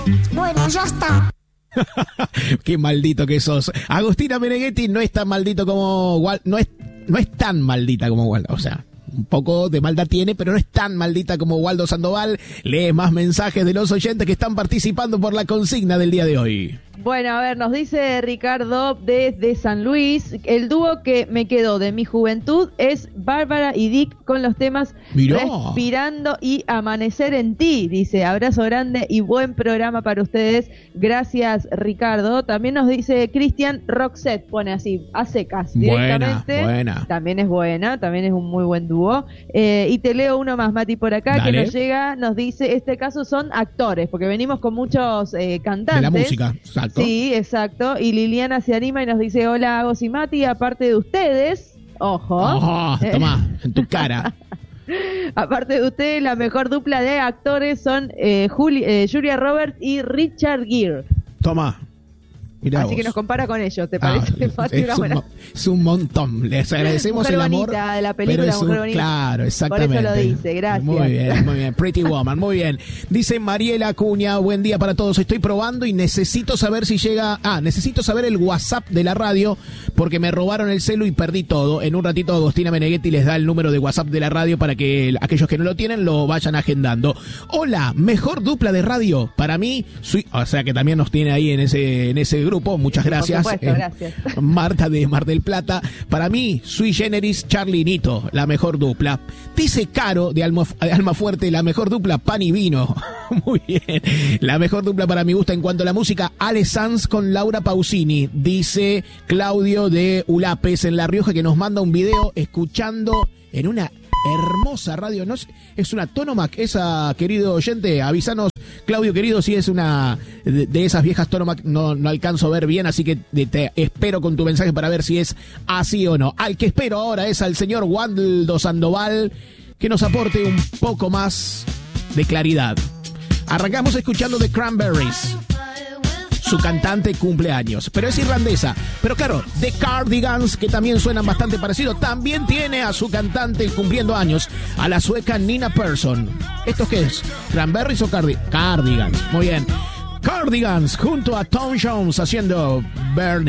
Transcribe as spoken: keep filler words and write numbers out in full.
Bueno, ya está. Qué maldito que sos. Agustina Meneghetti no es tan maldito como Wal- no es no es tan maldita como Waldo, o sea, un poco de maldad tiene, pero no es tan maldita como Waldo Sandoval. Lee más mensajes de los oyentes que están participando por la consigna del día de hoy. Bueno, a ver, nos dice Ricardo desde San Luis, el dúo que me quedó de mi juventud es Bárbara y Dick con los temas Mirá. Respirando y Amanecer en ti. Dice, abrazo grande y buen programa para ustedes. Gracias, Ricardo. También nos dice Cristian, Roxette, pone así, a secas, directamente. Buena, buena. También es buena, también es un muy buen dúo. Eh, y te leo uno más, Mati, por acá, Dale. que nos llega, nos dice, este caso son actores, porque venimos con muchos eh, cantantes. De la música, exacto. Sí, exacto. Y Liliana se anima y nos dice, hola, Agos y Mati, aparte de ustedes, ojo. Ojo, tomá, en tu cara. Aparte de ustedes, la mejor dupla de actores son eh, Juli, eh, Julia Roberts y Richard Gere. Tomá. Mirá Así vos. que nos compara con ellos, ¿te Ah, parece? Mati, es, una un, buena- mo- es un montón. Les agradecemos Mujer el amor. bonita, de la película pero es un- Mujer bonita. Claro, exactamente. Por eso lo dice, gracias. Muy bien, muy bien. Pretty Woman, muy bien. Dice Mariela Acuña, buen día para todos. Estoy probando y necesito saber si llega... Ah, necesito saber el WhatsApp de la radio porque me robaron el celu y perdí todo. En un ratito Agostina Meneghetti les da el número de WhatsApp de la radio para que aquellos que no lo tienen lo vayan agendando. Hola, mejor dupla de radio. Para mí, soy... o sea que también nos tiene ahí en ese, en ese grupo. Muchas gracias. Por supuesto, Eh, gracias. Marta de Mar del Plata. Para mí, Sui Generis, Charly Nito, la mejor dupla. Dice Caro de Alma, de Alma Fuerte, la mejor dupla, Pan y Vino. Muy bien. La mejor dupla para mi gusto en cuanto a la música, Ale Sanz con Laura Pausini. Dice Claudio de Ulapes en La Rioja que nos manda un video escuchando en una hermosa radio. No sé, es una Tonomac esa, querido oyente. Avísanos, Claudio querido, si es una de, de esas viejas Tonomac. No, no alcanzo a ver bien, así que te, te espero con tu mensaje para ver si es así o no. Al que espero ahora es al señor Waldo Sandoval, que nos aporte un poco más de claridad. Arrancamos escuchando The Cranberries. Su cantante cumple años, pero es irlandesa. Pero claro, The Cardigans, que también suenan bastante parecido, también tiene a su cantante cumpliendo años, a la sueca Nina Persson. ¿Esto qué es? ¿Cranberries o Cardi- Cardigans? Muy bien. Cardigans junto a Tom Jones haciendo Burning.